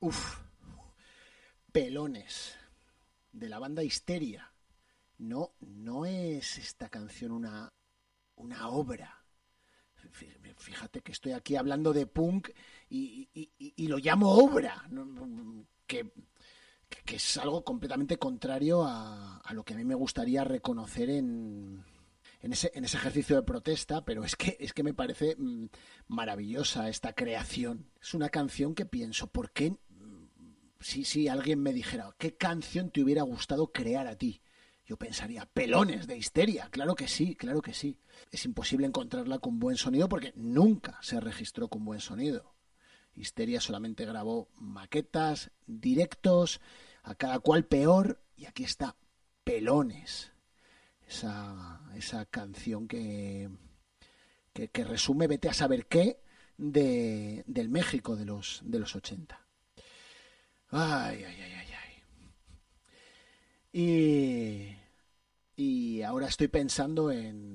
Uf, Pelones, de la banda Histeria. No es esta canción una obra. Fíjate que estoy aquí hablando de punk y lo llamo obra, que es algo completamente contrario a lo que a mí me gustaría reconocer en ese ejercicio de protesta, pero es que me parece maravillosa esta creación. Es una canción que pienso, ¿por qué? Si alguien me dijera, ¿qué canción te hubiera gustado crear a ti? Yo pensaría, Pelones de Histeria, claro que sí, claro que sí. Es imposible encontrarla con buen sonido porque nunca se registró con buen sonido. Histeria solamente grabó maquetas, directos, a cada cual peor, y aquí está, Pelones. Esa canción que resume, vete a saber qué, del México de los 80. Ay, ay, ay, ay, ay. Y ahora estoy pensando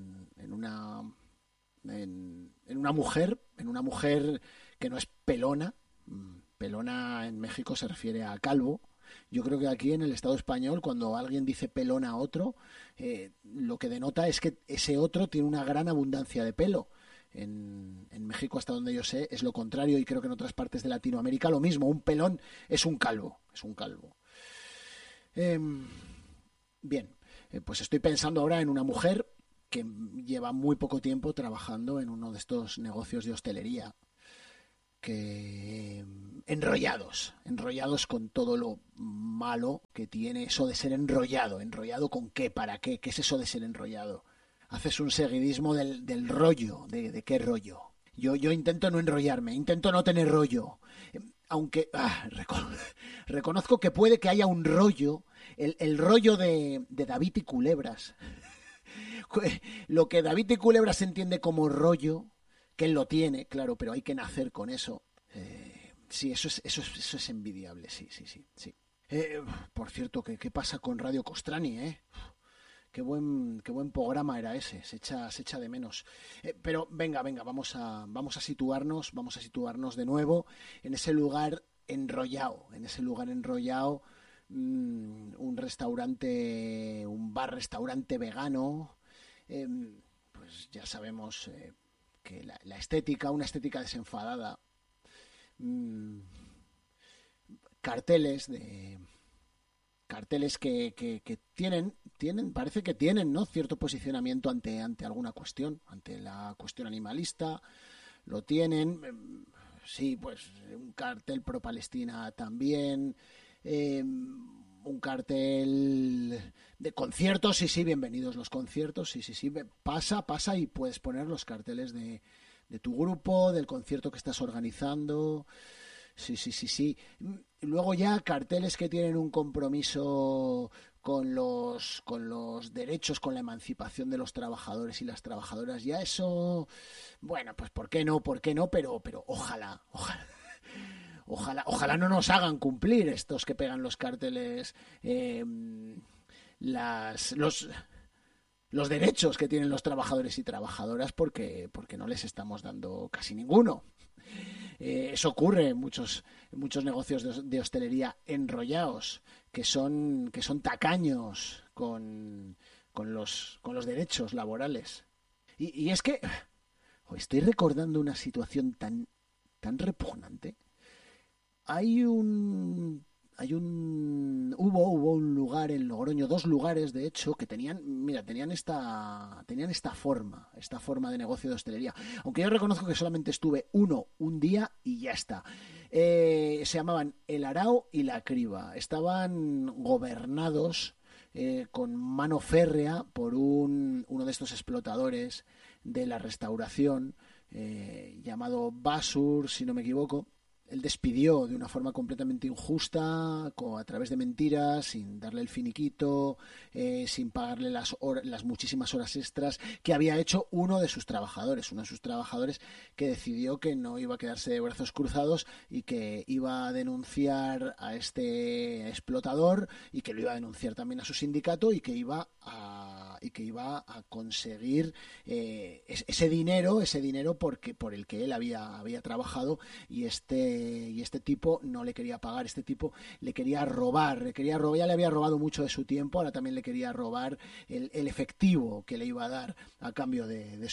en una mujer que no es pelona. Pelona en México se refiere a calvo. Yo creo que aquí en el Estado español, cuando alguien dice pelona a otro, lo que denota es que ese otro tiene una gran abundancia de pelo. En México, hasta donde yo sé, es lo contrario, y creo que en otras partes de Latinoamérica lo mismo. Un pelón es un calvo. Es un calvo. Eh, Bien, pues estoy pensando ahora en una mujer que lleva muy poco tiempo trabajando en uno de estos negocios de hostelería, que enrollados con todo lo malo que tiene eso de ser enrollado con qué, para qué es eso de ser enrollado. Haces un seguidismo del rollo, de qué rollo. Yo intento no enrollarme, intento no tener rollo, aunque reconozco que puede que haya un rollo, el rollo de David y Culebras. Lo que David y Culebras entiende como rollo, que él lo tiene, claro, pero hay que nacer con eso. Sí, eso es envidiable, sí, sí, sí, sí. Por cierto, ¿qué pasa con Radio Costrani, eh? Qué buen programa era ese, se echa de menos. Pero venga, vamos a situarnos de nuevo en ese lugar enrollado, un bar-restaurante vegano. eh, pues ya sabemos que una estética desenfadada, mm, carteles de carteles que parece que tienen, ¿no?, cierto posicionamiento ante alguna cuestión, ante la cuestión animalista, lo tienen. Sí, pues un cartel pro Palestina también, un cartel de conciertos, sí, sí, bienvenidos los conciertos, sí, sí, sí, pasa y puedes poner los carteles de tu grupo, del concierto que estás organizando. Sí, sí, sí, sí. Luego ya carteles que tienen un compromiso con los derechos, con la emancipación de los trabajadores y las trabajadoras. Ya eso, bueno, pues ¿por qué no? ¿Por qué no? Pero ojalá no nos hagan cumplir estos que pegan los carteles, las, los derechos que tienen los trabajadores y trabajadoras, porque no les estamos dando casi ninguno. Eso ocurre en muchos negocios de hostelería enrollados, que son tacaños con los derechos laborales. Y es que estoy recordando una situación tan repugnante. Hay un hubo un lugar en Logroño, dos lugares de hecho, que tenían esta forma de negocio de hostelería. Aunque yo reconozco que solamente estuve un día y ya está. Se llamaban El Arao y La Criba. Estaban gobernados con mano férrea por uno de estos explotadores de la restauración, llamado Basur, si no me equivoco. Él despidió de una forma completamente injusta, a través de mentiras, sin darle el finiquito, sin pagarle las muchísimas horas extras que había hecho uno de sus trabajadores que decidió que no iba a quedarse de brazos cruzados y que iba a denunciar a este explotador, y que lo iba a denunciar también a su sindicato, y que que iba a conseguir ese dinero por el que él había trabajado, y este tipo no le quería pagar. Este tipo le quería robar, ya le había robado mucho de su tiempo, ahora también le quería robar el efectivo que le iba a dar a cambio de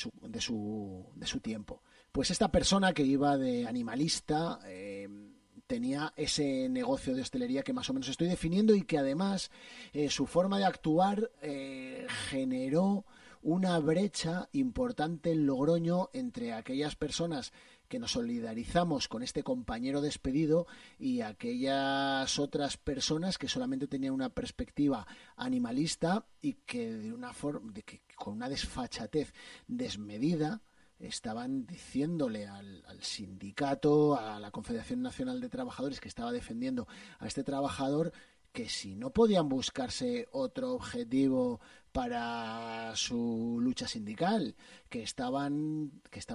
su tiempo. Pues esta persona que iba de animalista tenía ese negocio de hostelería que más o menos estoy definiendo, y que además su forma de actuar generó una brecha importante en Logroño entre aquellas personas que nos solidarizamos con este compañero despedido y aquellas otras personas que solamente tenían una perspectiva animalista y que de una forma, con una desfachatez desmedida, estaban diciéndole al sindicato, a la Confederación Nacional de Trabajadores que estaba defendiendo a este trabajador, que si no podían buscarse otro objetivo para su lucha sindical, que estaban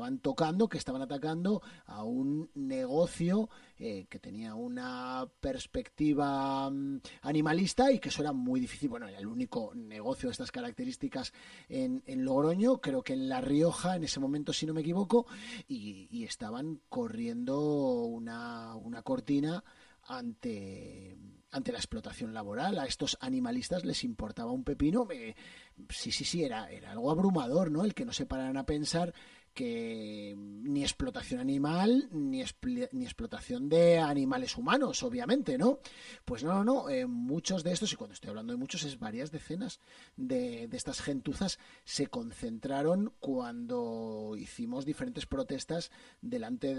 atacando a un negocio que tenía una perspectiva animalista, y que eso era muy difícil. Bueno, era el único negocio de estas características en Logroño, creo que en La Rioja en ese momento, si no me equivoco, y estaban corriendo una cortina ante la explotación laboral. A estos animalistas les importaba un pepino. Sí, era algo abrumador, ¿no? El que no se pararan a pensar que ni explotación animal ni explotación de animales humanos, obviamente, ¿no? Pues no, muchos de estos, y cuando estoy hablando de muchos es varias decenas de estas gentuzas, se concentraron cuando hicimos diferentes protestas delante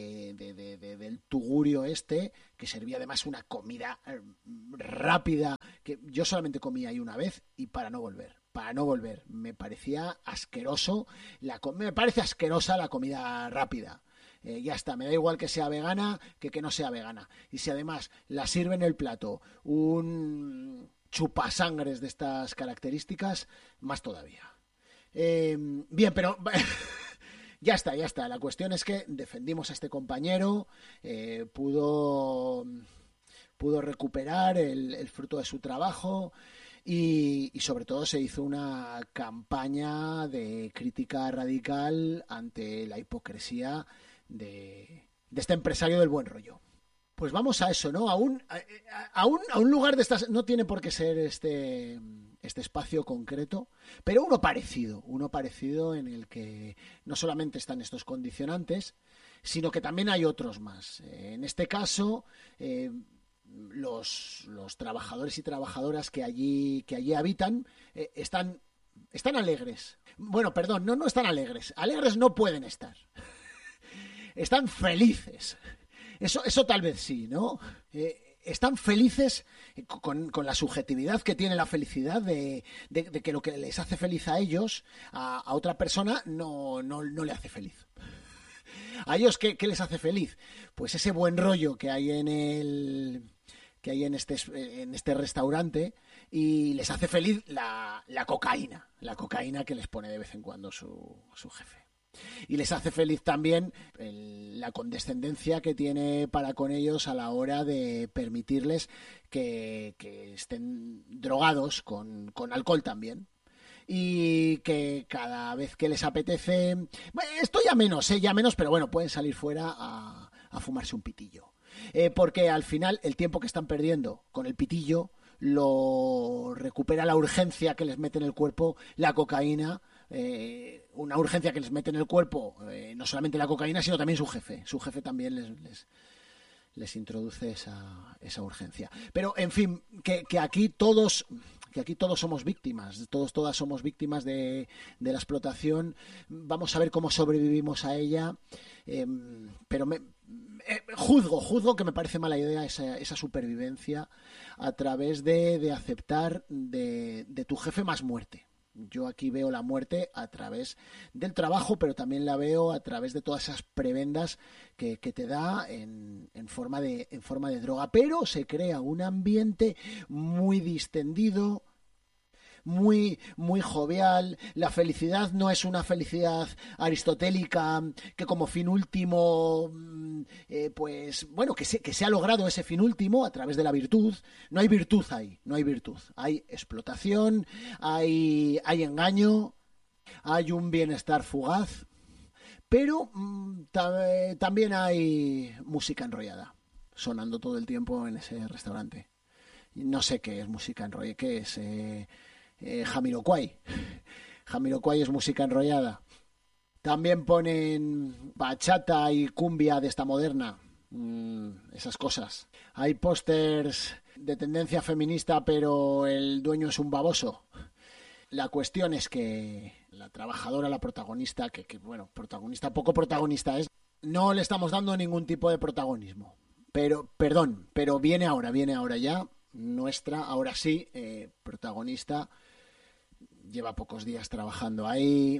del tugurio este, que servía además una comida rápida, que yo solamente comí ahí una vez y para no volver. Me parecía asqueroso, me parece asquerosa la comida rápida. Ya está, me da igual que sea vegana que no sea vegana. Y si además la sirve en el plato un chupasangres de estas características, más todavía. Bien, pero ya está. La cuestión es que defendimos a este compañero, pudo recuperar el fruto de su trabajo. Y sobre todo se hizo una campaña de crítica radical ante la hipocresía de este empresario del buen rollo. Pues vamos a eso, ¿no? A un lugar de estas. No tiene por qué ser este espacio concreto, pero uno parecido en el que no solamente están estos condicionantes, sino que también hay otros más. En este caso, los trabajadores y trabajadoras que allí habitan están alegres. Bueno, perdón, no están alegres. Alegres no pueden estar. Están felices. Eso tal vez sí, ¿no? Están felices con la subjetividad que tiene la felicidad de que lo que les hace feliz a ellos, a otra persona, no le hace feliz. ¿A ellos qué les hace feliz? Pues ese buen rollo que hay en este restaurante, y les hace feliz la cocaína que les pone de vez en cuando su jefe. Y les hace feliz también la condescendencia que tiene para con ellos a la hora de permitirles que estén drogados con alcohol también. Y que cada vez que les apetece, esto ya menos, pero bueno, pueden salir fuera a fumarse un pitillo. Porque al final el tiempo que están perdiendo con el pitillo lo recupera la urgencia que les mete en el cuerpo la cocaína. Una urgencia que les mete en el cuerpo no solamente la cocaína, sino también su jefe también les introduce esa urgencia. Pero en fin, que aquí todos somos víctimas, todas somos víctimas de la explotación. Vamos a ver cómo sobrevivimos a ella, pero juzgo que me parece mala idea esa supervivencia a través de aceptar de tu jefe más muerte. Yo aquí veo la muerte a través del trabajo, pero también la veo a través de todas esas prebendas que te da en forma de droga. Pero se crea un ambiente muy distendido, muy, muy jovial. La felicidad no es una felicidad aristotélica que como fin último, pues bueno, que se ha logrado ese fin último a través de la virtud. No hay virtud ahí, no hay virtud. Hay explotación, hay engaño, hay un bienestar fugaz, pero también hay música enrollada sonando todo el tiempo en ese restaurante. No sé qué es música enrollada, qué es Jamiroquai. Jamiroquai es música enrollada. También ponen bachata y cumbia de esta moderna. Esas cosas. Hay pósters de tendencia feminista, pero el dueño es un baboso. La cuestión es que la trabajadora, la protagonista, bueno, protagonista, poco protagonista es, no le estamos dando ningún tipo de protagonismo. Pero viene ahora ya, nuestra, ahora sí, protagonista, lleva pocos días trabajando ahí,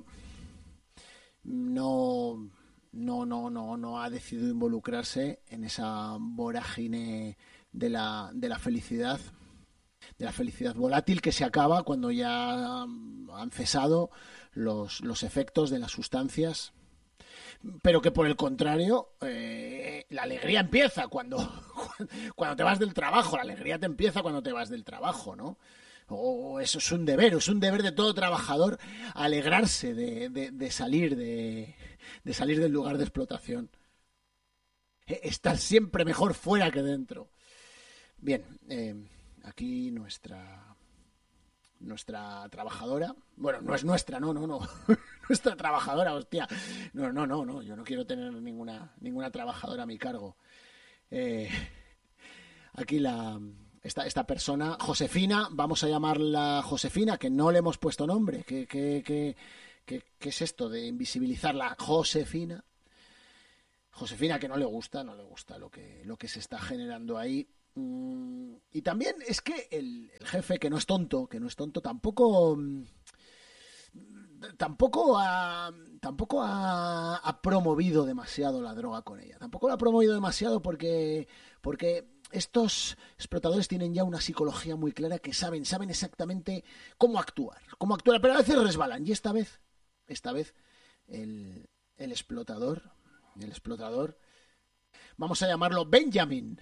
no ha decidido involucrarse en esa vorágine de la felicidad. De la felicidad volátil que se acaba cuando ya han cesado los efectos de las sustancias, pero que por el contrario la alegría empieza cuando te vas del trabajo. La alegría te empieza cuando te vas del trabajo, ¿no? Eso es un deber de todo trabajador, alegrarse de salir del lugar de explotación. Estar siempre mejor fuera que dentro. Bien, aquí nuestra trabajadora, bueno, no es nuestra, no, nuestra trabajadora, hostia, no, yo no quiero tener ninguna trabajadora a mi cargo. Aquí esta persona, Josefina, vamos a llamarla Josefina, que no le hemos puesto nombre. ¿Qué es esto de invisibilizarla? Josefina, que no le gusta lo que se está generando ahí. Y también es que el jefe, que no es tonto, tampoco ha promovido demasiado la droga con ella. Tampoco la ha promovido demasiado porque estos explotadores tienen ya una psicología muy clara, que saben exactamente cómo actuar, pero a veces resbalan. Y esta vez el explotador, vamos a llamarlo Benjamin.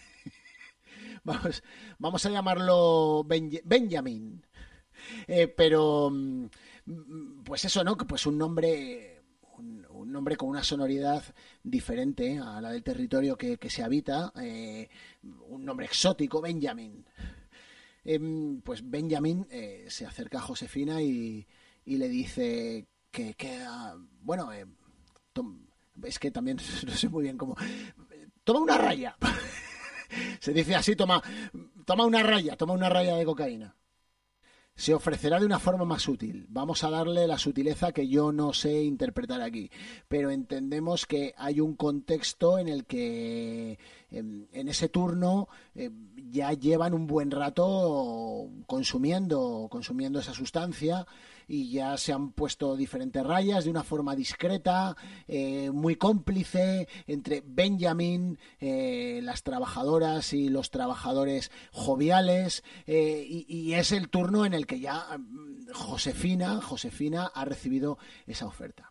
Vamos a llamarlo Benjamin. Pero, pues eso, ¿no? Pues un nombre con una sonoridad diferente a la del territorio que se habita. Un nombre exótico, Benjamin. Pues Benjamin se acerca a Josefina y le dice bueno, es que también no sé muy bien cómo. Toma una raya. Se dice así, toma una raya de cocaína. Se ofrecerá de una forma más sutil. Vamos a darle la sutileza que yo no sé interpretar aquí, pero entendemos que hay un contexto en el que en ese turno ya llevan un buen rato consumiendo esa sustancia, y ya se han puesto diferentes rayas de una forma discreta, muy cómplice entre Benjamin, las trabajadoras y los trabajadores joviales, y es el turno en el que ya Josefina ha recibido esa oferta.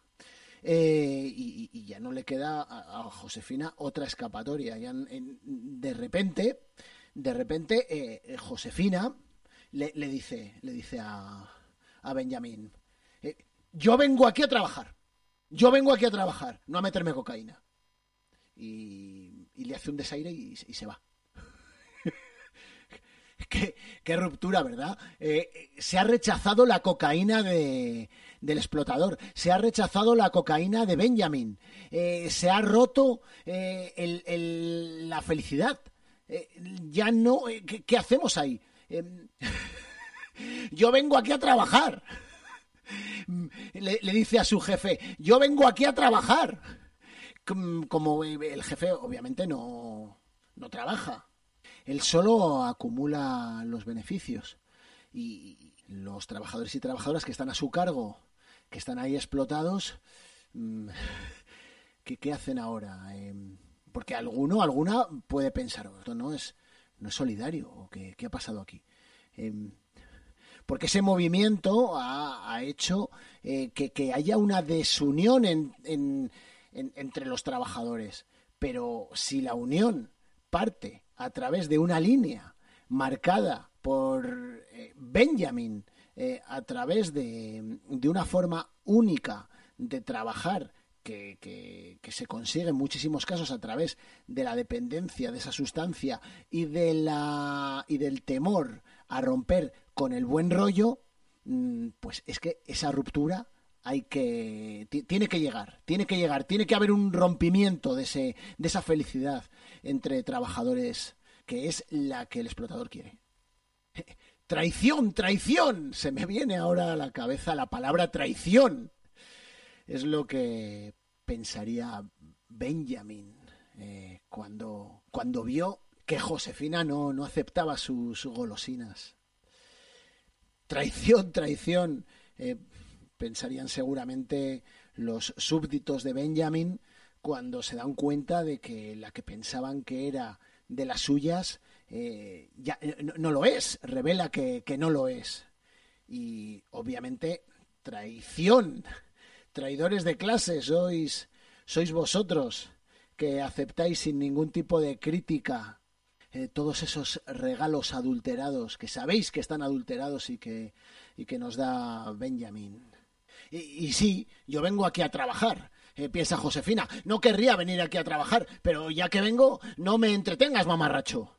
Y ya no le queda a Josefina otra escapatoria. De repente, Josefina le dice a Benjamin: yo vengo aquí a trabajar, no a meterme cocaína. Y le hace un desaire y se va. Qué ruptura, ¿verdad? Se ha rechazado la cocaína del explotador, se ha rechazado la cocaína de Benjamin, se ha roto la felicidad. Ya no, ¿qué hacemos ahí? Yo vengo aquí a trabajar. Le dice a su jefe: yo vengo aquí a trabajar. Como el jefe obviamente no trabaja, él solo acumula los beneficios, y los trabajadores y trabajadoras que están a su cargo, que están ahí explotados, ¿qué hacen ahora? Porque alguna puede pensar: esto no es solidario, o ¿qué ha pasado aquí? porque ese movimiento ha hecho que haya una desunión entre los trabajadores. Pero si la unión parte a través de una línea marcada por Benjamin, a través de una forma única de trabajar que se consigue en muchísimos casos a través de la dependencia de esa sustancia y del temor a romper con el buen rollo, pues es que esa ruptura tiene que llegar, tiene que haber un rompimiento de esa felicidad entre trabajadores, que es la que el explotador quiere. Traición, traición, se me viene ahora a la cabeza la palabra traición. Es lo que pensaría Benjamin cuando vio que Josefina no aceptaba sus golosinas. Traición, traición, pensarían seguramente los súbditos de Benjamin cuando se dan cuenta de que la que pensaban que era de las suyas ya no lo es, revela que no lo es. Y obviamente traición. Traidores de clase sois vosotros, que aceptáis sin ningún tipo de crítica todos esos regalos adulterados, que sabéis que están adulterados y que nos da Benjamin. Y sí, yo vengo aquí a trabajar, piensa Josefina. No querría venir aquí a trabajar, pero ya que vengo, no me entretengas, mamarracho.